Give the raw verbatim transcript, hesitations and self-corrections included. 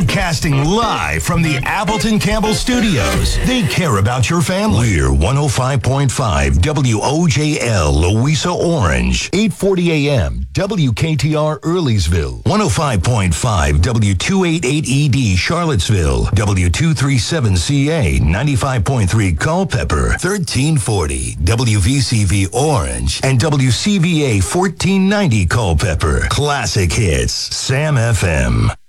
Broadcasting live from the Appleton Campbell Studios. They care about your family. We're one oh five point five W O J L Louisa Orange, eight forty a.m. W K T R Earlysville, one oh five point five W two eighty-eight E D Charlottesville, W two thirty-seven C A, ninety-five point three Culpeper, thirteen forty W V C V Orange, and W C V A fourteen ninety Culpeper. Classic hits, Sam F M.